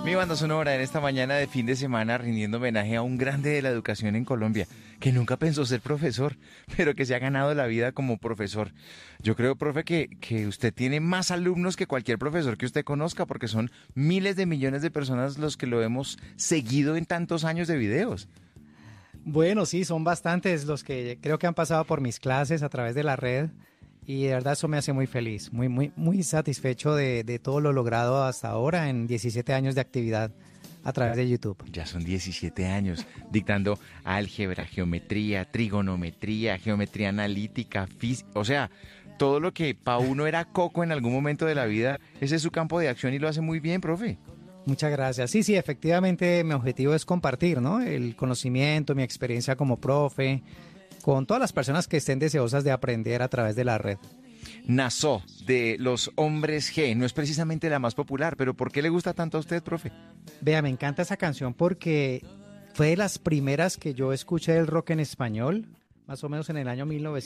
Mi banda sonora en esta mañana de fin de semana rindiendo homenaje a un grande de la educación en Colombia, que nunca pensó ser profesor, pero que se ha ganado la vida como profesor. Yo creo, profe, que usted tiene más alumnos que cualquier profesor que usted conozca, porque son miles de millones de personas los que lo hemos seguido en tantos años de videos. Bueno, sí, son bastantes los que creo que han pasado por mis clases a través de la red. Y de verdad eso me hace muy feliz, muy satisfecho de todo lo logrado hasta ahora en 17 años de actividad a través de YouTube. Ya son 17 años dictando álgebra, geometría, trigonometría, geometría analítica, física, o sea, todo lo que para uno era coco en algún momento de la vida, ese es su campo de acción y lo hace muy bien, profe. Muchas gracias. Sí, efectivamente mi objetivo es compartir, ¿no? El conocimiento, mi experiencia como profe, con todas las personas que estén deseosas de aprender a través de la red. Nassau, de los Hombres G, no es precisamente la más popular, pero ¿por qué le gusta tanto a usted, profe? Vea, me encanta esa canción porque fue de las primeras que yo escuché del rock en español, más o menos en el año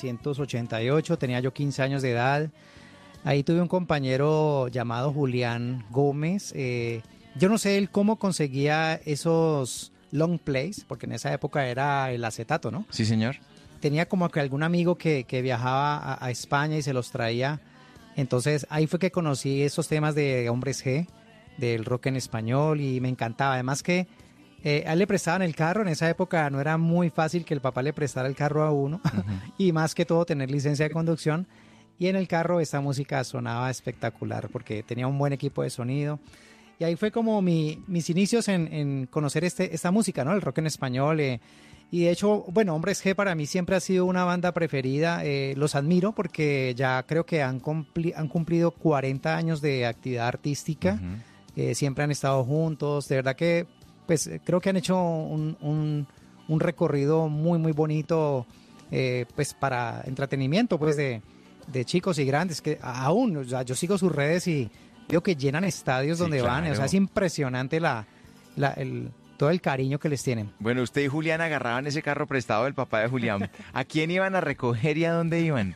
1988, tenía yo 15 años de edad. Ahí tuve un compañero llamado Julián Gómez. Yo no sé él cómo conseguía esos long plays, porque en esa época era el acetato, ¿no? Sí, señor. Tenía como que algún amigo que viajaba a España y se los traía. Entonces ahí fue que conocí esos temas de Hombres G, del rock en español, y me encantaba. Además que a él le prestaban el carro. En esa época no era muy fácil que el papá le prestara el carro a uno. Y más que todo tener licencia de conducción. Y en el carro esta música sonaba espectacular porque tenía un buen equipo de sonido. Y ahí fue como mis inicios en conocer esta música, ¿no? El rock en español. Y de hecho, bueno, Hombres G para mí siempre ha sido una banda preferida. Los admiro porque ya creo que han cumplido 40 años de actividad artística. Siempre han estado juntos. De verdad que pues creo que han hecho un recorrido muy bonito pues para entretenimiento pues de chicos y grandes. Que aún, o sea, yo sigo sus redes y veo que llenan estadios donde van. O sea, es impresionante todo el cariño que les tienen. Bueno, usted y Julián agarraban ese carro prestado del papá de Julián. ¿A quién iban a recoger y a dónde iban?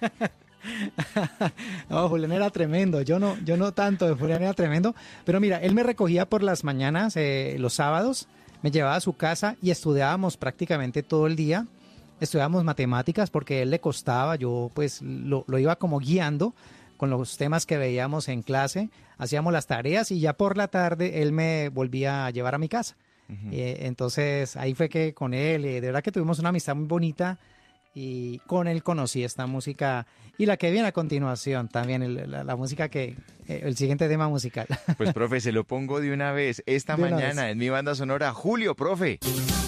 No, Julián era tremendo. Yo no tanto, Julián era tremendo. Pero mira, él me recogía por las mañanas, los sábados, me llevaba a su casa y estudiábamos prácticamente todo el día. Estudiábamos matemáticas porque a él le costaba, yo pues lo iba como guiando con los temas que veíamos en clase. Hacíamos las tareas y ya por la tarde él me volvía a llevar a mi casa. Entonces ahí fue que con él, de verdad que tuvimos una amistad muy bonita y con él conocí esta música y la que viene a continuación también, la música el siguiente tema musical. Pues profe, se lo pongo de una vez esta mañana en mi banda sonora. Julio, profe.